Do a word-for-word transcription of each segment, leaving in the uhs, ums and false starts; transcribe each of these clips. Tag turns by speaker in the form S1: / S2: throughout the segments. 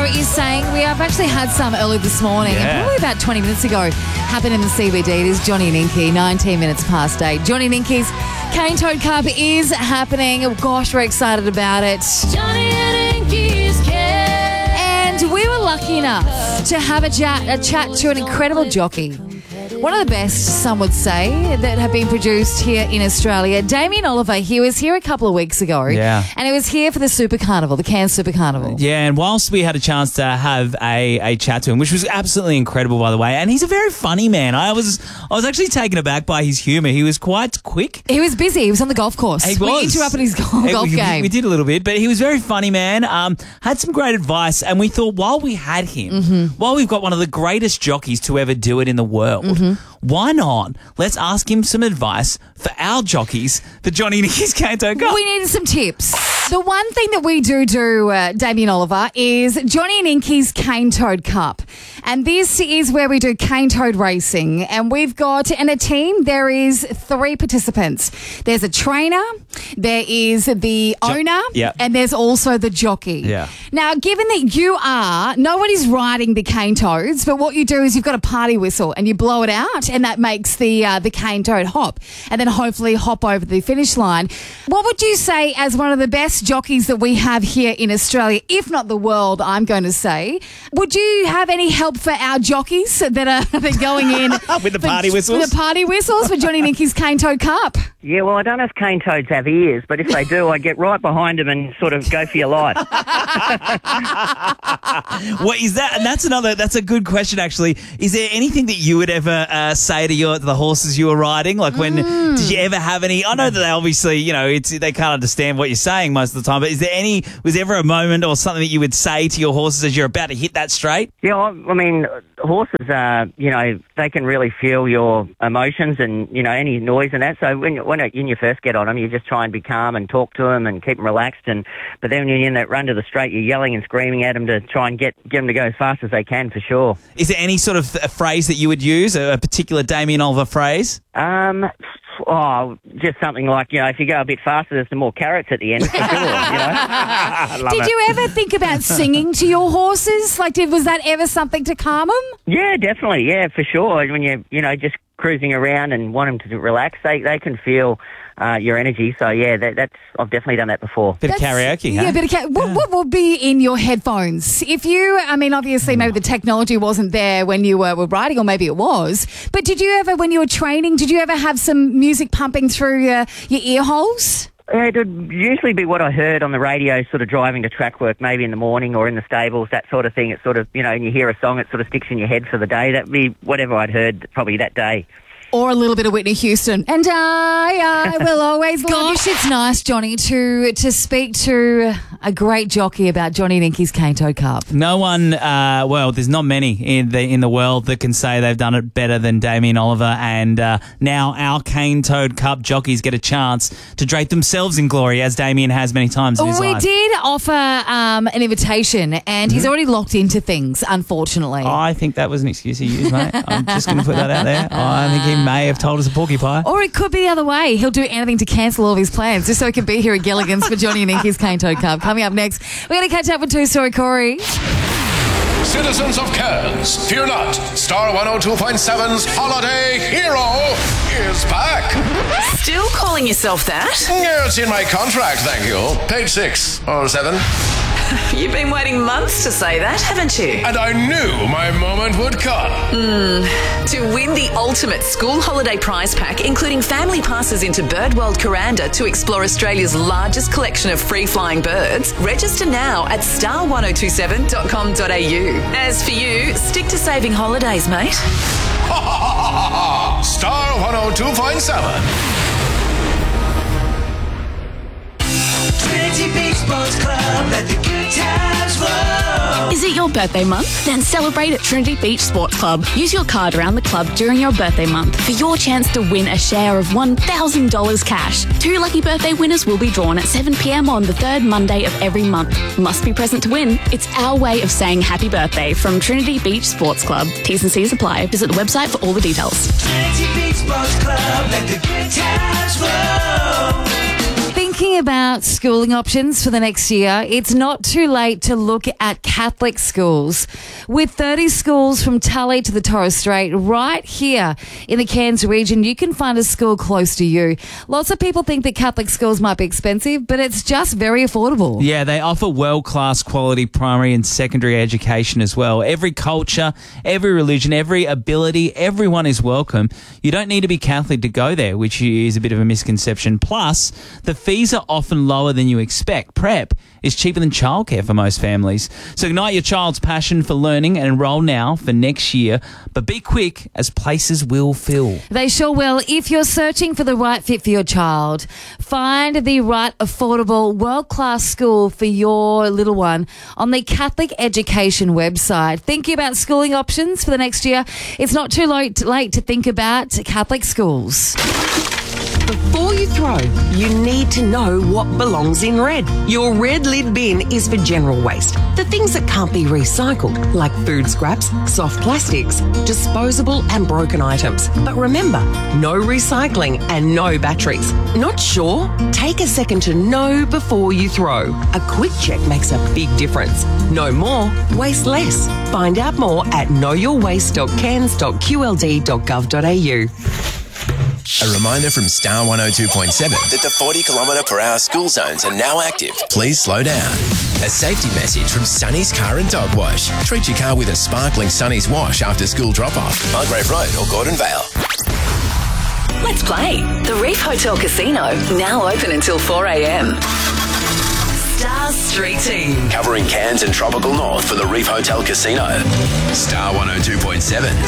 S1: Metro is saying we have actually had some early this morning,
S2: Yeah.
S1: and probably about twenty minutes ago, happened in the C B D. It is Johnny and Inky, nineteen minutes past eight. Johnny and Inky's Cane Toad Cup is happening. Oh, gosh, we're excited about it.
S3: Johnny and Inky's
S1: And we were lucky enough to have a chat, a chat to an incredible jockey. One of the best, some would say, that have been produced here in Australia. Damien Oliver, he was here a couple of weeks ago.
S2: Yeah.
S1: And he was here for the Super Carnival, the Cairns Super Carnival.
S2: Yeah, and whilst we had a chance to have a, a chat to him, which was absolutely incredible, by the way, and he's a very funny man. I was I was actually taken aback by his humour. He was quite quick.
S1: He was busy. He was on the golf course.
S2: He
S1: We
S2: was.
S1: interrupted his golf,
S2: Hey,
S1: golf
S2: we,
S1: game.
S2: We did a little bit, but he was a very funny man. Um, had some great advice, and we thought while we had him,
S1: Mm-hmm.
S2: while we've got one of the greatest jockeys to ever do it in the world,
S1: Mm-hmm.
S2: why not? Let's ask him some advice for our jockeys for Johnny and Nicky's Cane Toad Cup.
S1: We needed some tips. The one thing that we do do, uh, Damien Oliver, is Johnny and Inky's Cane Toad Cup. And this is where we do cane toad racing. And we've got, in a team, there is three participants. There's a trainer, there is the
S2: Jo-
S1: owner,
S2: yeah.
S1: and there's also the jockey.
S2: Yeah.
S1: Now, given that you are, nobody's riding the cane toads, but what you do is you've got a party whistle and you blow it out, and that makes the uh, the cane toad hop, and then hopefully hop over the finish line. What would you say as one of the best jockeys that we have here in Australia, if not the world, I'm going to say? Would you have any help for our jockeys that are that are going in
S2: With the
S1: for-
S2: party whistles?
S1: For the party whistles for Johnny and Inky's Cane Toad Cup.
S4: Yeah, well, I don't know if cane toads have ears, but if they do, I get right behind them and sort of go for your life.
S2: What is that? And that's another. That's a good question, actually. Is there anything that you would ever uh, say to your to the horses you were riding? Like when
S1: Mm.
S2: did you ever have any? I know that they obviously, you know, it's they can't understand what you're saying most of the time. But is there any? Was there ever a moment or something that you would say to your horses as you're about to hit that straight?
S4: Yeah, I I mean, horses, uh, you know, they can really feel your emotions and, you know, any noise and that. So when, when, when you first get on them, you just try and be calm and talk to them and keep them relaxed. And But then when you're in that run to the straight, you're yelling and screaming at them to try and get, get them to go as fast as they can, for sure.
S2: Is there any sort of a phrase that you would use, a, a particular Damien Oliver phrase?
S4: Um, oh, just something like, you know, if you go a bit faster, there's some more carrots at the end, for sure, you know.
S1: Did you ever think about singing to your horses? Like, did, was that ever something to calm them?
S4: Yeah, definitely. Yeah, for sure. When you're, you know, just cruising around and want them to relax, they they can feel uh, your energy. So, yeah, that, that's I've definitely done that before.
S2: Bit of karaoke,
S1: Yeah,
S2: huh?
S1: bit of karaoke. What, what will be in your headphones? If you, I mean, obviously maybe the technology wasn't there when you were, were riding, or maybe it was, but did you ever, when you were training, did you ever have some music pumping through your, your ear holes?
S4: Yeah, it would usually be what I heard on the radio, sort of driving to track work, maybe in the morning or in the stables, that sort of thing. It's sort of, you know, and you hear a song, it sort of sticks in your head for the day. That'd be whatever I'd heard probably that day.
S1: Or a little bit of Whitney Houston. And I, I will always love you. Gosh, it's nice, Johnny, to to speak to a great jockey about Johnny and Inky's Cane Toad Cup.
S2: No one, uh, well, there's not many in the in the world that can say they've done it better than Damien Oliver, and uh, now our Cane Toad Cup jockeys get a chance to drape themselves in glory, as Damien has many times in his
S1: We
S2: life.
S1: did offer um, an invitation, and he's already locked into things, unfortunately.
S2: I think that was an excuse he used, mate. I'm just going to put that out there. I think he may have told us a porcupine.
S1: Or it could be the other way. He'll do anything to cancel all of his plans just so he can be here at Gilligan's for Johnny and Inky's Cane Toad Cup. Coming up next, we're going to catch up with Two Story Corey.
S5: Citizens of Cairns, fear not. Star one oh two point seven's Holiday Hero is back.
S6: Still calling yourself that?
S5: Yeah, it's in my contract, thank you. Page six or seven.
S6: You've been waiting months to say that, haven't you?
S5: And I knew my moment would come.
S6: To win the ultimate school holiday prize pack, including family passes into Birdworld Kuranda to explore Australia's largest collection of free-flying birds, register now at star one oh two seven dot com dot a u. As for you, stick to saving holidays, mate.
S5: Ha ha ha ha ha! Star one oh two point seven.
S7: Trinity Beach Sports Club, let the good times flow.
S8: Is it your birthday month? Then celebrate at Trinity Beach Sports Club. Use your card around the club during your birthday month for your chance to win a share of one thousand dollars cash. Two lucky birthday winners will be drawn at seven p.m. on the third Monday of every month. Must be present to win. It's our way of saying happy birthday from Trinity Beach Sports Club. T's and C's apply. Visit the website for all the details.
S7: Trinity Beach Sports Club, let the good times flow.
S1: Thinking about schooling options for the next year, it's not too late to look at Catholic schools. With thirty schools from Tully to the Torres Strait, right here in the Cairns region, you can find a school close to you. Lots of people think that Catholic schools might be expensive, but it's just very affordable.
S2: Yeah, they offer world-class quality primary and secondary education as well. Every culture, every religion, every ability, everyone is welcome. You don't need to be Catholic to go there, which is a bit of a misconception. Plus, the fees are often lower than you expect. Prep is cheaper than childcare for most families. So ignite your child's passion for learning and enroll now for next year. But be quick, as places will fill.
S1: They sure will. If you're searching for the right fit for your child, find the right, affordable, world-class school for your little one on the Catholic Education website. Thinking about schooling options for the next year? It's not too late, late to think about Catholic schools.
S9: Before you throw, you need to know what belongs in red. Your red lid bin is for general waste. The things that can't be recycled, like food scraps, soft plastics, disposable and broken items. But remember, no recycling and no batteries. Not sure? Take a second to know before you throw. A quick check makes a big difference. Know more, waste less. Find out more at know your waste dot cairns dot q l d dot gov dot a u.
S10: A reminder from Star one oh two point seven that the forty kilometre per hour school zones are now active. Please slow down. A safety message from Sunny's Car and Dog Wash. Treat your car with a sparkling Sunny's wash after school drop-off. Mulgrave Road or Gordon Vale.
S6: Let's play. The Reef Hotel Casino, now open until four a.m. Star Street Team.
S10: Covering Cairns and Tropical North for the Reef Hotel Casino. Star one oh two point seven's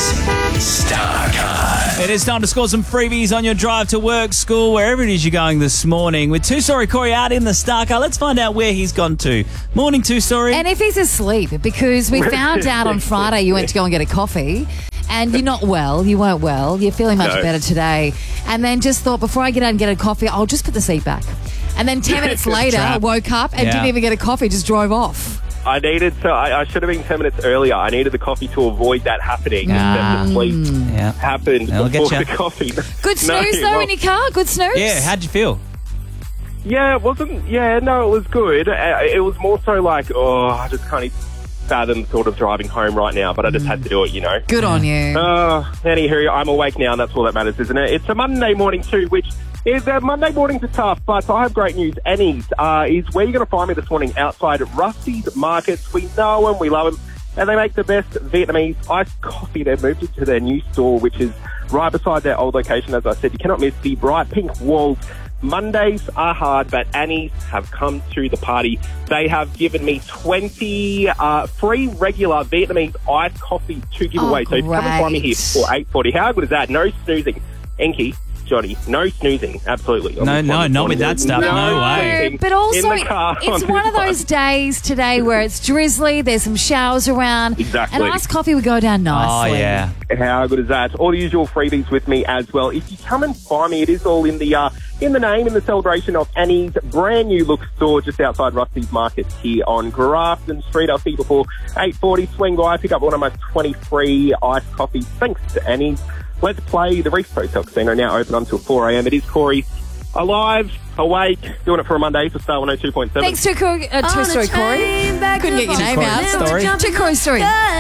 S10: Star Car.
S2: It is time to score some freebies on your drive to work, school, wherever it is you're going this morning. With Two-Story Corey out in the Star Car, let's find out where he's gone to. Morning, Two-Story.
S1: And if he's asleep, because we found out on Friday you went to go and get a coffee. And you're not well. You weren't well. You're feeling much
S11: No.
S1: better today. And then just thought, before I get out and get a coffee, I'll just put the seat back. And then ten minutes later,
S2: Trap.
S1: woke up and
S2: Yeah.
S1: didn't even get a coffee, just drove off.
S11: I needed to. I, I should have been ten minutes earlier. I needed the coffee to avoid that happening.
S2: Ah.
S11: And then the sleep
S2: Yeah.
S11: happened
S2: I'll get
S11: before
S2: ya.
S11: the coffee.
S1: Good
S11: No,
S1: snooze, though,
S11: well,
S1: in your car? Good snooze?
S2: Yeah, how'd you feel?
S11: Yeah, it wasn't. Yeah, no, it was good. Uh, It was more so like, oh, I just can't even fathom sort of driving home right now, but I just had to do it, you know.
S1: Good on you.
S11: Uh, anywho, I'm awake now, and that's all that matters, isn't it? It's a Monday morning too, which is uh, Monday mornings are tough, but I have great news. Annie's uh, is where you're going to find me this morning outside Rusty's Markets. We know them, we love them, and they make the best Vietnamese iced coffee. They've moved it to their new store, which is right beside their old location. As I said, you cannot miss the bright pink walls. Mondays are hard, but Annie's have come to the party. They have given me twenty uh, free regular Vietnamese iced coffee to give
S1: Oh,
S11: away. So come and find me here
S1: great.
S11: for eight forty. How good is that? No snoozing. Enki, Johnny, no snoozing. Absolutely.
S2: No, no, not with that stuff. No way.
S1: But also,
S11: In the car
S1: it's
S11: on
S1: one of
S11: this
S1: those
S11: one.
S1: days today where it's drizzly, there's some showers around,
S11: Exactly.
S1: and iced coffee would go down
S2: Oh,
S1: nicely.
S2: yeah.
S11: How good is that? All the usual freebies with me as well. If you come and find me, it is all in the uh, in the name, in the celebration of Annie's brand new look store just outside Rusty's Market here on Grafton Street. I'll see you before eight forty. Swing by, pick up one of my twenty free iced coffees. Thanks to Annie's. Let's play. The Reef Hotel Casino now open until four a.m. It is Corey, alive, awake, doing it for a Monday for Star one oh two point seven.
S1: Thanks to Corey, uh, to Story Corey. Couldn't get your name
S2: Corey
S1: out.
S2: Story.
S1: To Corey Story.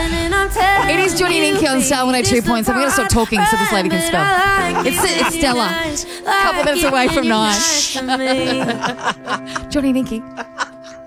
S1: It is Johnny and Inky on Star one oh two point seven. We're going to stop talking so this lady can spell. It's, it's Stella. A couple minutes away from nine. Johnny and Inky.